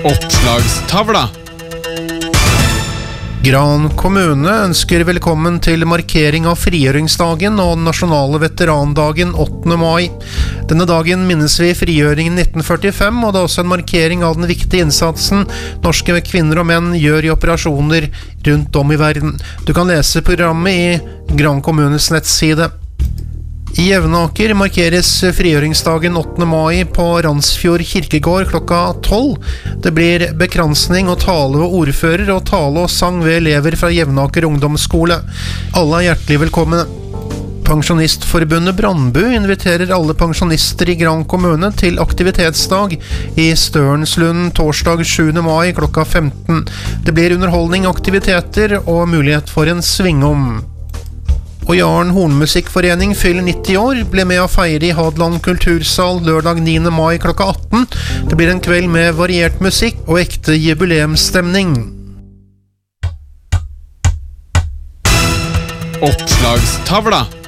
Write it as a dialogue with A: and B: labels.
A: Oppslagstavla.
B: Gran kommune ønsker velkommen til markering av frigjøringsdagen og den nasjonale veterandagen 8. mai. Denne dagen minnes vi frigjøringen 1945, og det er også en markering av den viktige innsatsen norske kvinner og menn gjør i operasjoner rundt om i verden. Du kan lese programmet i Gran kommunes nettside. I Jevnaker markeres frigjøringsdagen 8. mai på Randsfjord kirkegård klokka 12. Det blir bekransning og tale ved ordfører og tale og sang ved elever fra Jevnaker ungdomsskole. Alle er hjertelig velkomne. Pensjonistforbundet Brandbu inviterer alle pensjonister i Gran kommune til aktivitetsdag i Størnslund torsdag 7. mai klokka 15. Det blir underholdning, aktiviteter og mulighet for en svingom. Og Jaren Hornmusikkforening fyller 90 år, ble med å feire i Hadeland kultursal lørdag 9. mai klokka 18. Det blir en kveld med variert musikk og ekte jubileumsstemning.
A: Oppslagstavla.